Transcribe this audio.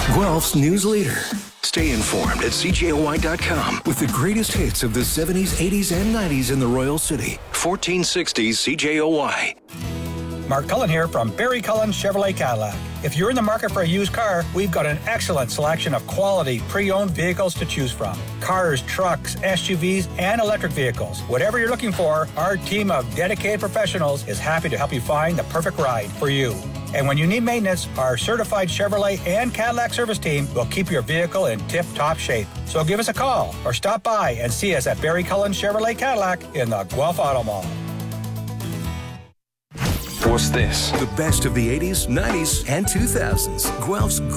Guelph's news leader. Stay informed at CJOY.com with the greatest hits of the 70s, 80s, and 90s in the Royal City. 1460 CJOY. Mark Cullen here from Barry Cullen Chevrolet Cadillac. If you're in the market for a used car, we've got an excellent selection of quality pre-owned vehicles to choose from. Cars, trucks, SUVs, and electric vehicles. Whatever you're looking for, our team of dedicated professionals is happy to help you find the perfect ride for you. And when you need maintenance, our certified Chevrolet and Cadillac service team will keep your vehicle in tip-top shape. So give us a call or stop by and see us at Barry Cullen Chevrolet Cadillac in the Guelph Auto Mall. What's this? The best of the 80s, 90s, and 2000s. Guelph's